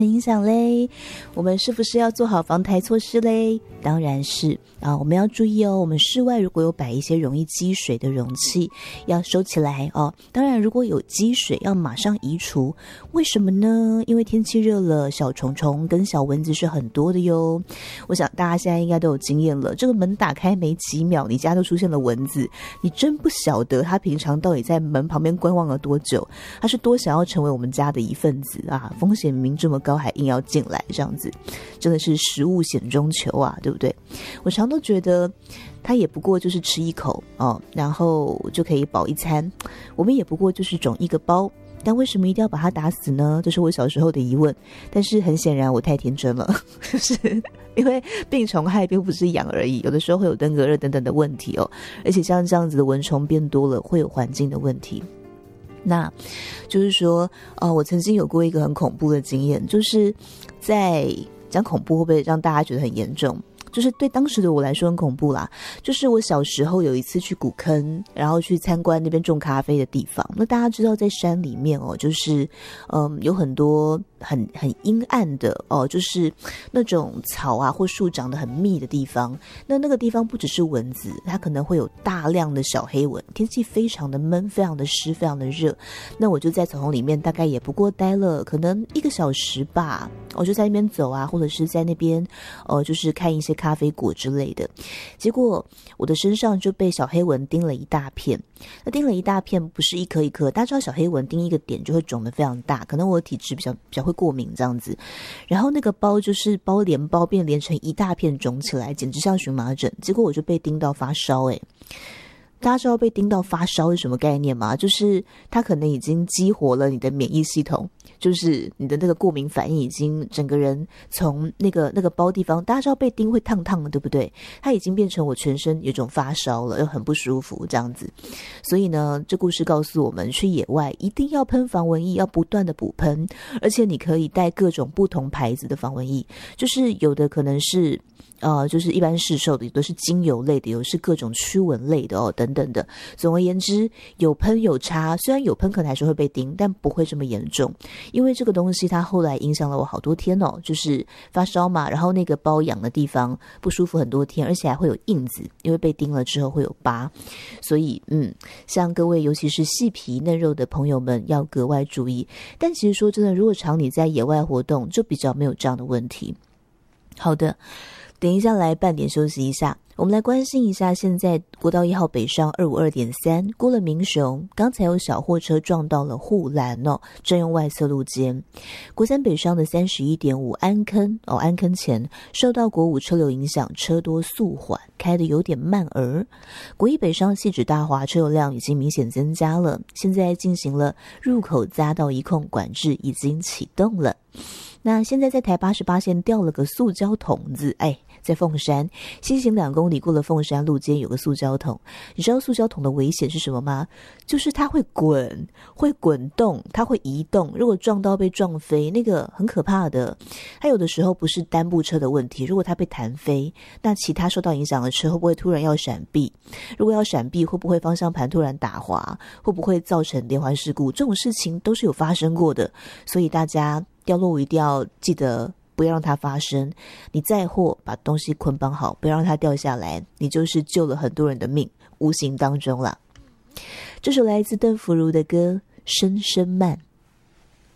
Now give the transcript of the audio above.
影响嘞，我们是不是要做好防台措施嘞？当然是啊，我们要注意哦，我们室外如果有摆一些容易积水的容器，要收起来哦。当然，如果有积水，要马上移除。为什么呢？因为天气热了，小虫虫跟小蚊子是很多的哟。我想大家现在应该都有经验了，这个门打开没几秒，你家都出现了蚊子，你真不晓得它平常到底在门旁边观望了多久，它是多想要成为我们家的一份子啊！风险明明这么高，还硬要进来，这样子真的是食物险中求啊，对不对？我常都觉得它也不过就是吃一口哦，然后就可以饱一餐，我们也不过就是种一个包，但为什么一定要把它打死呢？这是我小时候的疑问。但是很显然我太天真了，就是因为病虫害并不是痒而已，有的时候会有登革热等等的问题哦，而且像这样子的蚊虫变多了，会有环境的问题。那就是说我曾经有过一个很恐怖的经验，就是在讲恐怖会不会让大家觉得很严重，就是对当时的我来说很恐怖啦。就是我小时候有一次去古坑，然后去参观那边种咖啡的地方。那大家知道在山里面就是有很多很阴暗的就是那种草啊或树长得很密的地方。那个地方不只是蚊子，它可能会有大量的小黑蚊，天气非常的闷，非常的湿，非常的热。那我就在草丛里面大概也不过待了可能1个小时吧，我就在那边走啊，或者是在那边就是看一些咖啡果之类的。结果我的身上就被小黑蚊叮了一大片。那叮了一大片不是一颗一颗，大家知道小黑蚊叮一个点就会肿得非常大，可能我的体质比较会过敏这样子。然后那个包就是包连包变连成一大片肿起来，简直像荨麻疹。结果我就被叮到发烧大家知道被叮到发烧是什么概念吗？就是它可能已经激活了你的免疫系统，就是你的那个过敏反应已经整个人从那个包地方，大家知道被叮会烫烫的，对不对？它已经变成我全身有种发烧了，又很不舒服这样子。所以呢，这故事告诉我们，去野外一定要喷防蚊液，要不断的补喷，而且你可以带各种不同牌子的防蚊液，就是有的可能是就是一般市售的，有的是精油类的，有的是各种驱蚊类的等等的。总而言之，有喷有擦，虽然有喷可能还是会被叮，但不会这么严重。因为这个东西它后来影响了我好多天就是发烧嘛，然后那个包痒的地方不舒服很多天，而且还会有印子，因为被叮了之后会有疤。所以像各位尤其是细皮嫩肉的朋友们要格外注意。但其实说真的，如果常你在野外活动，就比较没有这样的问题。好的，等一下来半点休息一下，我们来关心一下现在国道1号北上 252.3 过了民雄，刚才有小货车撞到了护栏正用外侧路肩。国3北上的 31.5 安坑前受到国5车流影响，车多速缓，开得有点慢国1北上汐止大华车流量已经明显增加了，现在进行了入口匝道一控管制，已经启动了。那现在在台88线掉了个塑胶桶子，在凤山西行2公里过了凤山路肩有个塑胶桶。你知道塑胶桶的危险是什么吗？就是它会滚动，它会移动，如果撞到被撞飞，那个很可怕的。它有的时候不是单部车的问题，如果它被弹飞，那其他受到影响的车会不会突然要闪避？如果要闪避，会不会方向盘突然打滑？会不会造成连环事故？这种事情都是有发生过的，所以大家掉落物一定要记得不要让它发生。你载货把东西捆绑好，不要让它掉下来，你就是救了很多人的命，无形当中啦。这首来自邓福如的歌《声声慢》。